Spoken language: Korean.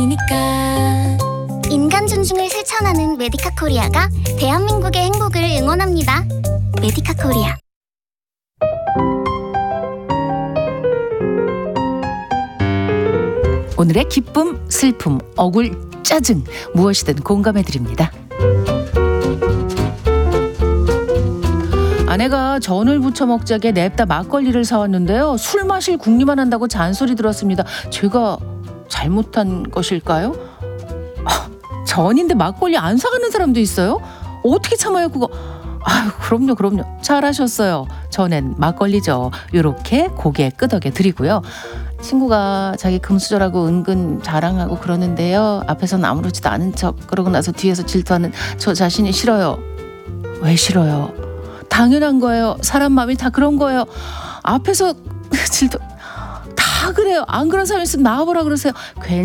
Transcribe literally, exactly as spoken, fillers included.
이니까 인간 존중을 실천하는 메디카 코리아가 대한민국의 행복을 응원합니다. 메디카 코리아. 오늘의 기쁨, 슬픔, 억울, 짜증 무엇이든 공감해드립니다. 아내가 전을 부쳐 먹자게 냅다 막걸리를 사왔는데요. 술 마실 궁리만 한다고 잔소리 들었습니다. 제가 잘못한 것일까요? 아, 전인데 막걸리 안 사가는 사람도 있어요? 어떻게 참아요 그거? 아유, 그럼요 그럼요. 잘하셨어요. 전엔 막걸리죠. 요렇게 고개 끄덕여 드리고요. 친구가 자기 금수저라고 은근 자랑하고 그러는데요. 앞에서는 아무렇지도 않은 척, 그러고 나서 뒤에서 질투하는 저 자신이 싫어요. 왜 싫어요? 당연한 거예요. 사람 마음이 다 그런 거예요. 앞에서 질투 다 그래요. 안 그런 사람 있으면 나와보라 그러세요. 괜히